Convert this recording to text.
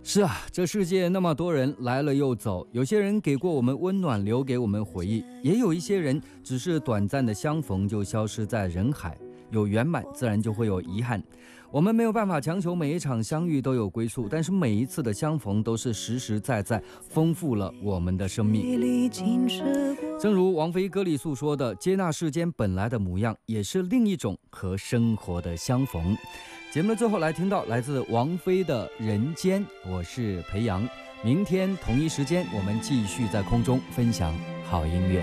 是啊，这世界那么多人来了又走，有些人给过我们温暖，留给我们回忆，也有一些人只是短暂的相逢就消失在人海。有圆满，自然就会有遗憾。我们没有办法强求每一场相遇都有归宿，但是每一次的相逢都是实实在在丰富了我们的生命。正如王菲歌里诉说的，接纳世间本来的模样，也是另一种和生活的相逢。节目的最后来听到来自王菲的《人间》，我是裴阳。明天同一时间，我们继续在空中分享好音乐。